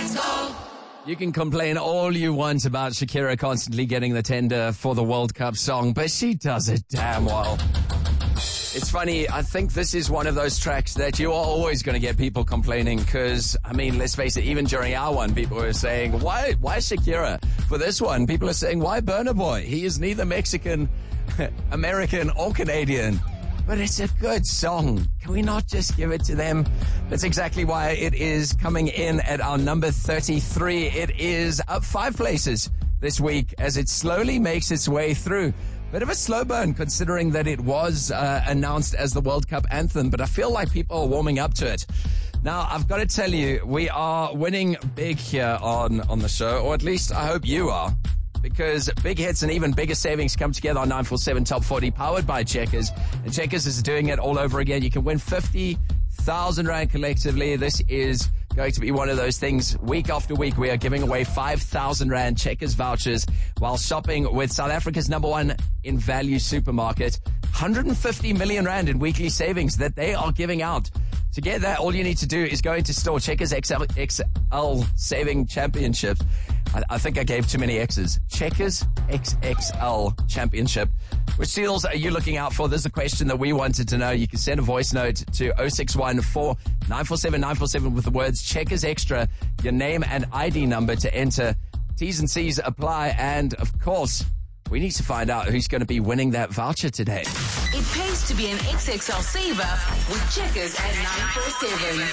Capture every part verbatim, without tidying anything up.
Let's go. You can complain all you want about Shakira constantly getting the tender for the World Cup song, but she does it damn well. It's funny, I think this is one of those tracks that you are always going to get people complaining because, I mean, let's face it, even during our one, people were saying, why why Shakira? For this one, people are saying, why Burna Boy? He is neither Mexican, American, or Canadian. But it's a good song. Can we not just give it to them? That's exactly why it is coming in at our number thirty-three. It is up five places this week as it slowly makes its way through. Bit of a slow burn considering that it was uh, announced as the World Cup anthem, but I feel like people are warming up to it. Now, I've got to tell you, we are winning big here on, on the show, or at least I hope you are. Because big hits and even bigger savings come together on nine four seven Top forty, powered by Checkers. And Checkers is doing it all over again. You can win fifty thousand Rand collectively. This is going to be one of those things. Week after week, we are giving away five thousand Rand Checkers vouchers while shopping with South Africa's number one in value supermarket. one hundred fifty million Rand in weekly savings that they are giving out. To get that, all you need to do is go into store, Checkers X L, X L Saving Championship. I, I think I gave too many X's. Checkers X X L Championship. Which deals are you looking out for? This is a question that we wanted to know. You can send a voice note to oh six one four nine four seven nine four seven with the words Checkers Extra, your name and I D number to enter. T's and C's apply. And, of course, we need to find out who's going to be winning that voucher today. It pays to be an X X L saver with Checkers at nine four seven.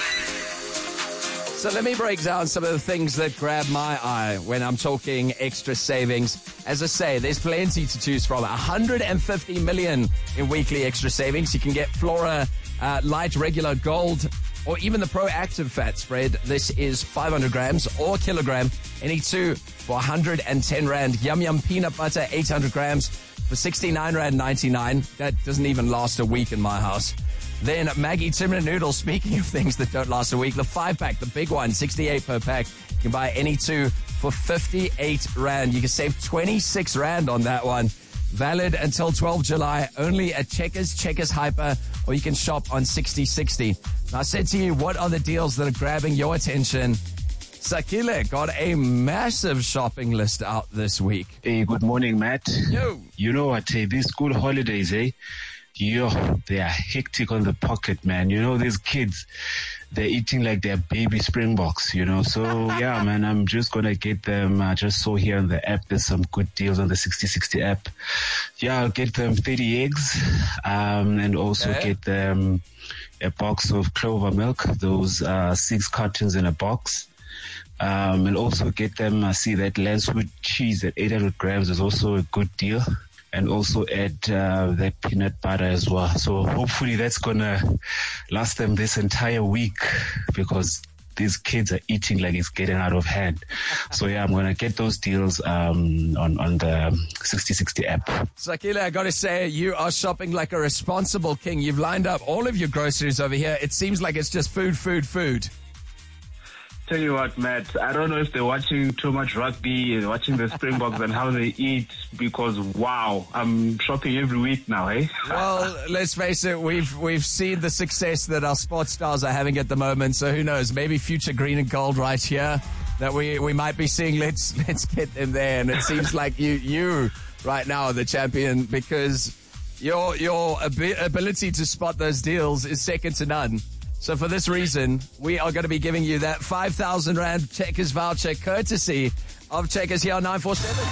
So let me break down some of the things that grab my eye when I'm talking extra savings. As I say, there's plenty to choose from. one hundred fifty million in weekly extra savings. You can get Flora uh, Light Regular Gold or even the Proactive Fat Spread. This is five hundred grams or a kilogram. Any two for one hundred ten Rand. Yum Yum Peanut Butter, eight hundred grams for sixty-nine Rand ninety-nine. That doesn't even last a week in my house. Then Maggie Two-Minute Noodles, speaking of things that don't last a week, the five-pack, the big one, sixty-eight per pack. You can buy any two for fifty-eight Rand. You can save twenty-six Rand on that one. Valid until twelfth of July, only at Checkers, Checkers Hyper, or you can shop on sixty sixty. Now, I said to you, what are the deals that are grabbing your attention? Sakile got a massive shopping list out this week. Hey, good morning, Matt. Yo. You know what, hey, these school holidays, eh? Yo, they are hectic on the pocket, man. You know, these kids, they're eating like they're baby Springboks, you know. So, yeah, man, I'm just going to get them. I just saw here on the app, there's some good deals on the sixty sixty app. Yeah, I'll get them thirty eggs um, and also okay. get them a box of Clover milk, those uh, six cartons in a box. Um, and also get them, I see that Lancewood cheese at eight hundred grams is also a good deal. And also add uh, that peanut butter as well. So hopefully that's going to last them this entire week because these kids are eating like it's getting out of hand. So yeah, I'm going to get those deals um, on, on the sixty sixty app. Sakile, I got to say, you are shopping like a responsible king. You've lined up all of your groceries over here. It seems like it's just food, food, food. Tell you what, Matt, I don't know if they're watching too much rugby and watching the Springboks and how they eat because, wow, I'm shopping every week now, eh? Well, let's face it, we've we've seen the success that our sports stars are having at the moment, so who knows, maybe future green and gold right here that we, we might be seeing. Let's let's get them there, and it seems like you you right now are the champion because your, your ab- ability to spot those deals is second to none. So for this reason, we are going to be giving you that five thousand Rand Checkers voucher courtesy of Checkers here on nine four seven.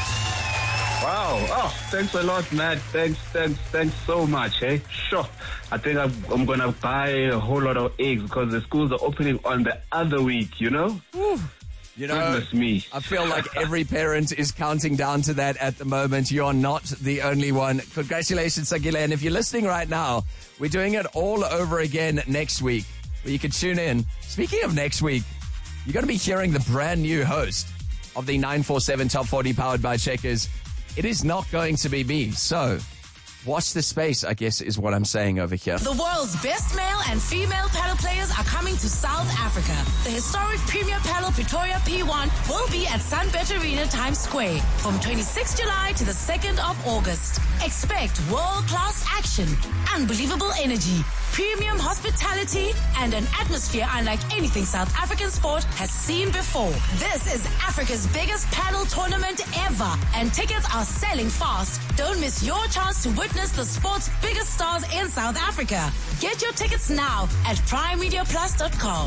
Wow. Oh, thanks a lot, Matt. Thanks, thanks, thanks so much, eh? Sure. I think I'm, I'm going to buy a whole lot of eggs because the schools are opening on the other week, you know? Woo. You know, Goodness me. I feel like every parent is counting down to that at the moment. You're not the only one. Congratulations, Sagile. And if you're listening right now, we're doing it all over again next week, where you can tune in. Speaking of next week, you're going to be hearing the brand new host of the nine four seven Top forty powered by Checkers. It is not going to be me. So Watch the space, I guess, is what I'm saying over here. The world's best male and female paddle players are coming to South Africa. The historic Premier Paddle Pretoria P one will be at Sunbet Arena Times Square from twenty-sixth of July to the second of August. Expect world-class action, unbelievable energy, premium hospitality, and an atmosphere unlike anything South African sport has seen before. This is Africa's biggest paddle tournament ever, and tickets are selling fast. Don't miss your chance to witness the sport's biggest stars in South Africa. Get your tickets now at prime media plus dot com.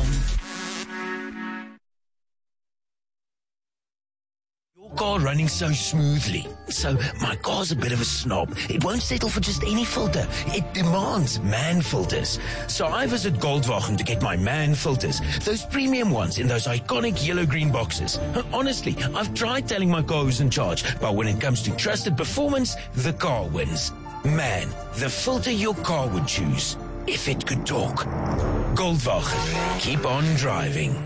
Car running so smoothly. So my car's a bit of a snob. It won't settle for just any filter. It demands man filters. So I visit Goldwagen to get my man filters. Those premium ones in those iconic yellow-green boxes. Honestly, I've tried telling my car who's in charge, but when it comes to trusted performance, the car wins. Man, the filter your car would choose, if it could talk. Goldwagen. Keep on driving.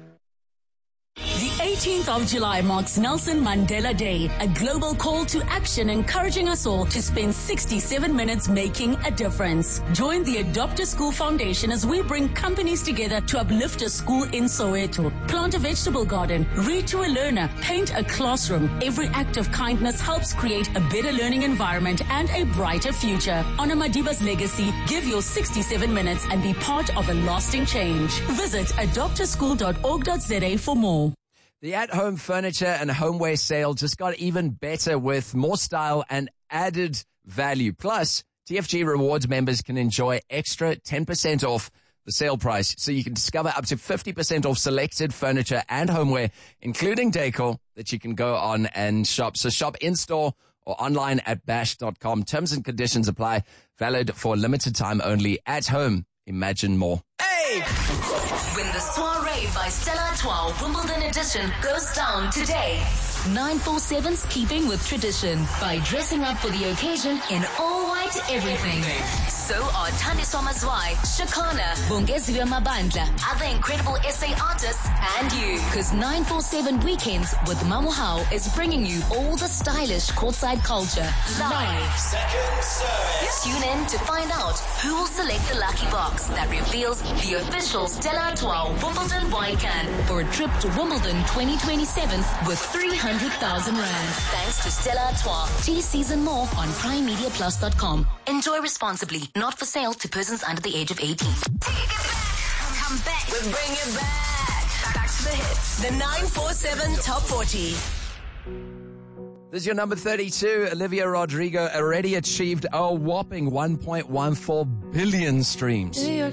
The eighteenth of July marks Nelson Mandela Day, a global call to action encouraging us all to spend sixty-seven minutes making a difference. Join the Adopt a School Foundation as we bring companies together to uplift a school in Soweto. Plant a vegetable garden, read to a learner, paint a classroom. Every act of kindness helps create a better learning environment and a brighter future. Honor Madiba's legacy, give your sixty-seven minutes and be part of a lasting change. Visit adopt a school dot org dot za for more. The at-home furniture and homeware sale just got even better with more style and added value. Plus, T F G Rewards members can enjoy extra ten percent off the sale price, so you can discover up to fifty percent off selected furniture and homeware, including decor, that you can go on and shop. So shop in-store or online at bash dot com. Terms and conditions apply. Valid for limited time only. At home, imagine more. Hey! When the soiree by Stella Artois Wimbledon edition goes down today. nine forty-seven's keeping with tradition by dressing up for the occasion in all white everything. So are Thandiswa Mazwai, Shakana, Bongeziwe Mabandla, other incredible S A artists, and you. Because nine forty-seven Weekends with Mamuhao is bringing you all the stylish courtside culture live. Second service. Tune in to find out who will select the lucky box that reveals the official Stella Artois Wimbledon wine can for a trip to Wimbledon twenty twenty-seven with three hundred thousand rand. Thanks to Stella Artois. Tea season more on prime media plus dot com. Enjoy responsibly. Not for sale to persons under the age of eighteen. Take it back. Come back. We bring it back. Back to the hits. The nine forty-seven Top forty. This is your number thirty-two. Olivia Rodrigo already achieved a whopping one point one four billion streams.